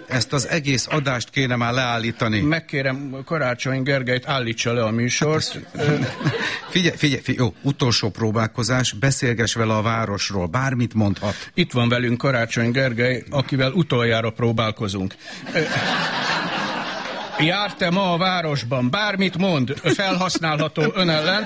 ezt az egész adást kéne már leállítani. Megkérem Karácsony Gergelyt, állítsa le a műsort. Figyelj, jó, utolsó próbálkozás, beszélgess vele a városról, bármit mondhat. Itt van velünk Karácsony Gergely, akivel utoljára próbálkozunk. Járt-e ma a városban? Bármit mond, felhasználható ön ellen.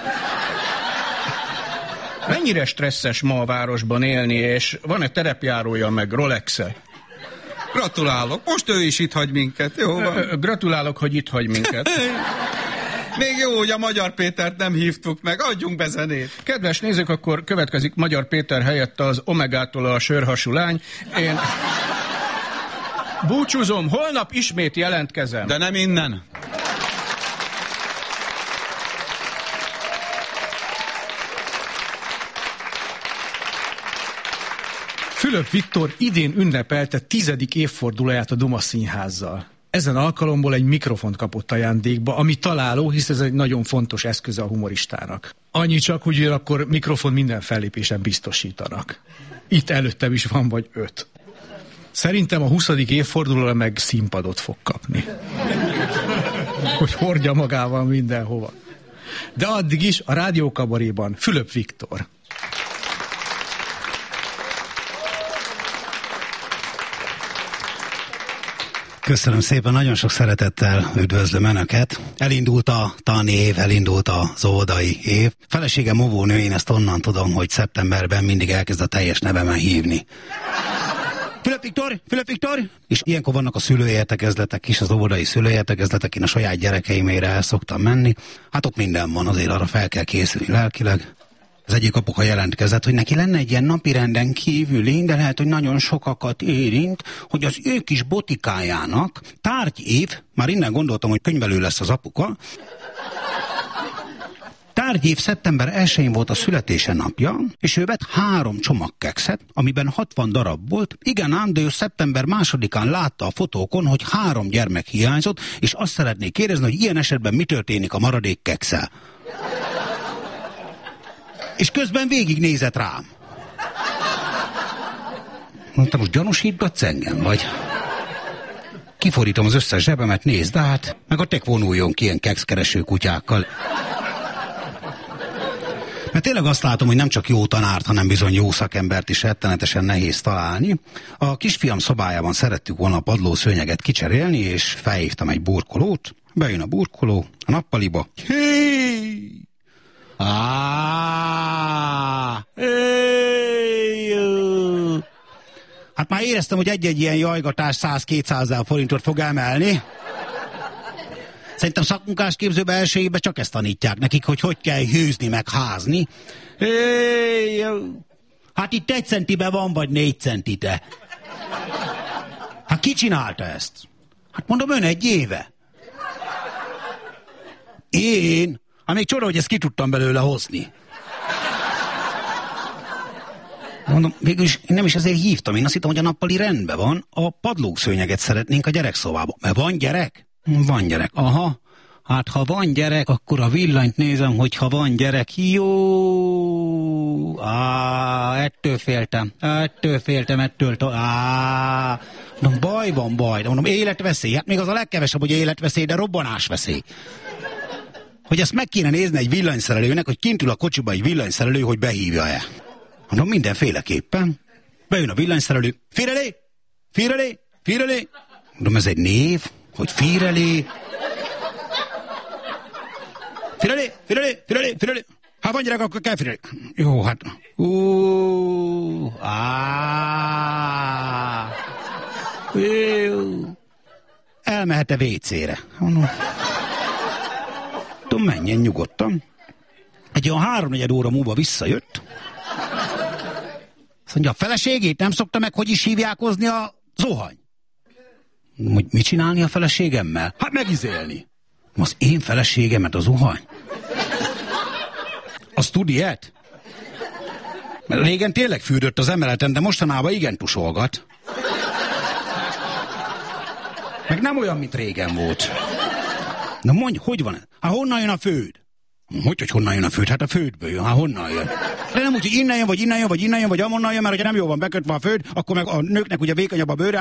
Mennyire stresszes ma a városban élni, és van-e terepjárója meg Rolex-e? Gratulálok, most ő is itt hagy minket, jó van? Gratulálok, hogy itt hagy minket. Még jó, hogy a Magyar Pétert nem hívtuk meg, adjunk be zenét. Kedves nézők, akkor következik Magyar Péter helyett az Omegától a sörhasú lány. Én búcsúzom, holnap ismét jelentkezem. De nem innen. Fülöp Viktor idén ünnepelte 10. évfordulóját a Duma Színházzal. Ezen alkalomból egy mikrofont kapott ajándékba, ami találó, hisz ez egy nagyon fontos eszköze a humoristának. Annyi csak, hogy akkor mikrofon minden fellépésen biztosítanak. Itt előttem is van vagy 5. Szerintem a 20. évfordulóra meg színpadot fog kapni. Hogy hordja magával mindenhova. De addig is a rádiókabaréban Fülöp Viktor. Köszönöm szépen, nagyon sok szeretettel üdvözlöm Önöket. Elindult a tanév, elindult az óvodai év. Feleségem óvónő, én ezt onnan tudom, hogy szeptemberben mindig elkezd a teljes nevemen hívni. Fülöp Viktor! És ilyenkor vannak a szülőértekezletek is, az óvodai szülőértekezletek, én a saját gyerekeimére el szoktam menni. Hát ott minden van, azért arra fel kell készülni lelkileg. Az egyik apuka jelentkezett, hogy neki lenne egy ilyen napirenden kívüli, de lehet, hogy nagyon sokakat érint, hogy az ő kis botikájának tárgyév, már innen gondoltam, hogy könyvelő lesz az apuka, tárgyév szeptember 1-én volt a születése napja, és ő vett 3 csomag kekszet, amiben 60 darab volt. Igen ám, de ő szeptember 2-án látta a fotókon, hogy 3 gyermek hiányzott, és azt szeretnék kérdezni, hogy ilyen esetben mi történik a maradék kekszel. És közben végignézett rám. Mondtam, most gyanúsítgatsz engem, vagy? Kifordítom az összes zsebemet, nézd át, meg a tek vonuljon ki ilyen kekszkereső kutyákkal. Mert tényleg azt látom, hogy nem csak jó tanárt, hanem bizony jó szakembert is rettenetesen nehéz találni. A kisfiam szobájában szerettük volna a padlószőnyeget kicserélni, és felhívtam egy burkolót. Bejön a burkoló a nappaliba. Hey! Hát már éreztem, hogy egy-egy ilyen jajgatás 100-200 forintot fog emelni. Szerintem szakmunkásképzőbe első évben csak ezt tanítják nekik, hogy kell hűzni meg házni. Hát itt 1 centibe van, vagy 4 centite. Hát ki csinálta ezt? Hát mondom, ön 1 éve. Én? Hát még csoda, hogy ezt ki tudtam belőle hozni. Mondom, végülis nem is ezért hívtam. Én azt hittem, hogy a nappali rendben van. A padlószőnyeget szeretnénk a gyerekszobába. Mert van gyerek? Van gyerek. Aha. Hát ha van gyerek, akkor a villanyt nézem, hogy ha van gyerek. Jó. Ettől féltem. Mondom, baj van. Mondom, életveszély. Hát még az a legkevesebb, hogy életveszély, de robbanásveszély. Hogy ezt meg kéne nézni egy villanyszerelőnek, hogy kint ül a kocsiba egy villanyszerelő, hogy behívja-e. Mondom, mindenféleképpen. Bejön a villanyszerelő. Firelé. Mondom, ez egy név, hogy Firelé. Firelé. Ha van gyerek, akkor kell Firelé. Jó, hát. Elmehet-e WC-re? Mondom, menjen nyugodtan. Egy olyan 3-4 óra múlva visszajött. Azt mondja, a feleségét nem szokta meg, hogy is hívják hozni a zuhany. Hogy mit csinálni a feleségemmel? Hát megizélni. Az én feleségemet a zuhany? Az tud ilyet? Mert régen tényleg fürdött az emeleten, de mostanában igen tusolgat. Meg nem olyan, mint régen volt. Na mondj, hogy van ez? Hát honnan jön a főd? Hogy honnan jön a főd? Hát a fődből jön. Hát honnan jön? De nem úgy, hogy innen jön, vagy amonnan jön, mert hogyha nem jól van bekötve a főd, akkor meg a nőknek ugye vékonyabb a bőre,